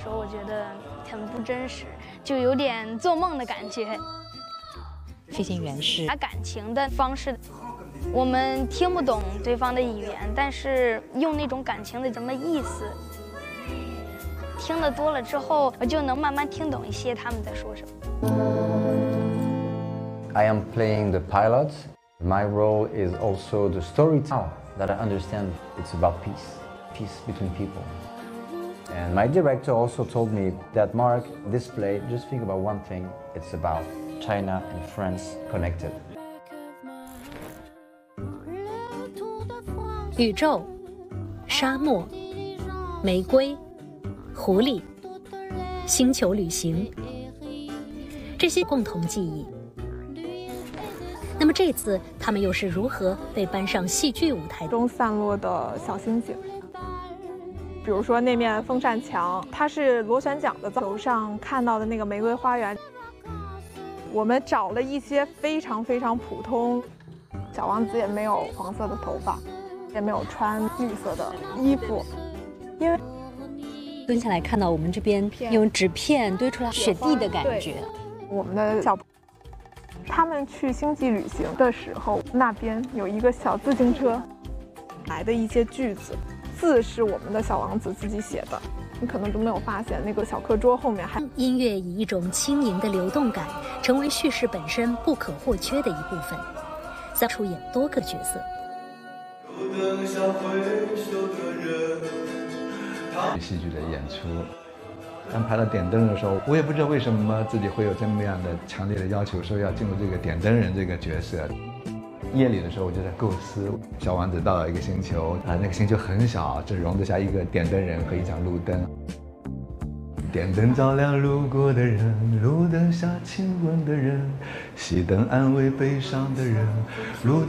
候，我觉得很不真实，就有点做梦的感觉。 飞行员是把感情的方式，我们听不懂对方的语言，但是用那种感情的什么意思，听得多了之后，我就能慢慢听懂一些他们在说什么。 I am playing the pilot. My role is also the storyteller. That I understand it's about peace between people. And my director also told me that Mark, this play, just think about one thing. It's about China and France connected. 宇宙、沙漠、玫瑰、狐狸、星球旅行，这些共同记忆。那么这次他们又是如何被搬上戏剧舞台中散落的小星星？比如说那面风扇墙，它是螺旋桨的楼上看到的那个玫瑰花园。我们找了一些非常普通，小王子也没有黄色的头发，也没有穿绿色的衣服，因为蹲下来看到我们这边用纸片堆出来雪地的感觉。 我们的小他们去星际旅行的时候，那边有一个小自行车，来的一些句子，字是我们的小王子自己写的，你可能都没有发现，那个小课桌后面还音乐以一种轻盈的流动感，成为叙事本身不可或缺的一部分，在出演多个角色。 戏剧的演出，当排到点灯的时候，我也不知道为什么自己会有这么样的强烈的要求，说要进入这个点灯人这个角色。夜里的时候，我就在构思，小王子到了一个星球，那个星球很小，只容得下一个点灯人和一盏路灯。点灯照亮路过的人，路灯下亲吻的人，熄灯安慰悲伤的人，路灯。